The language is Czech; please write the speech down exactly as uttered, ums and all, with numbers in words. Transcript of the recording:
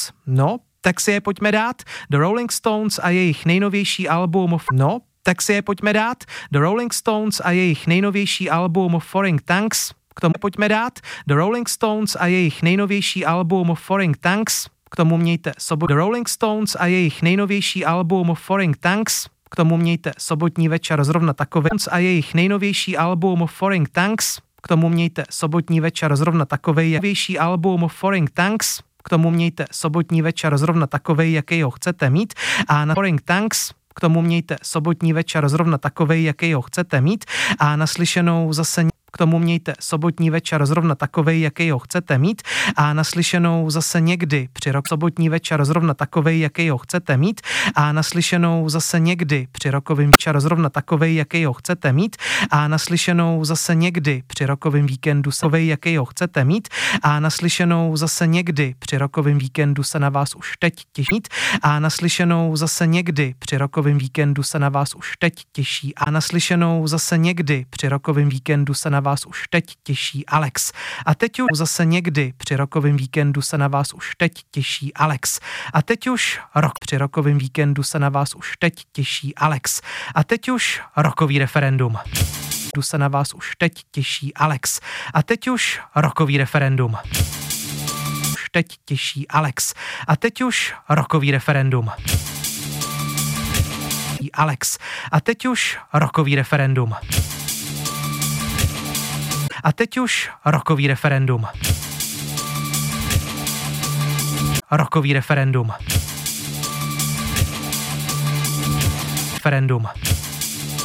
Stones. No, tak si je pojďme dát. The Rolling Stones a jejich nejnovější album. No, tak si je pojďme dát. The Rolling Stones a jejich nejnovější album Foreign Tanks. K tomu pojďme dát. The Rolling Stones a jejich nejnovější album Foreign Tanks. K tomu mějte sobotu. The Rolling Stones a jejich nejnovější album Foreign Tanks. K tomu mějte sobotní večer zrovna takový. A jejich nejnovější album Foreign Tanks. K tomu mějte sobotní večer zrovna takovej. Nejnovější album Foreign Tanks. K tomu mějte sobotní večer zrovna takovej, jaký ho chcete mít. A na Foreign Tanks k tomu mějte sobotní večer zrovna takovej, jaký ho chcete mít. A naslyšenou zase k tomu mějte sobotní večer zrovna takovej, jaký ho chcete mít. A naslyšenou zase někdy při rok sobotní večer zrovna takovej, jaký ho chcete mít. A naslyšenou zase někdy při rokovým večer zrovna takovej, jaký ho chcete mít. A naslyšenou zase někdy při rokovým víkendu takovej, jaký ho chcete mít. A naslyšenou zase někdy při rokovým víkendu se na vás už teď těší. A naslyšenou zase někdy při rokovým víkendu se na vás už teď těší. A naslyšenou zase někdy při rokovým víkendu se na vás už teď těší Alex. A teď už zase někdy při rokovým víkendu se na vás už teď těší Alex. A teď už rok při rokovým víkendu se na vás už teď těší Alex. A teď už rokový referendum. Se na vás už teď těší Alex. A teď už rokový referendum. Už teď těší Alex. A teď už rokový referendum. Alex. A teď už rokový referendum. A teď už rokový referendum. Rokový referendum. Referendum.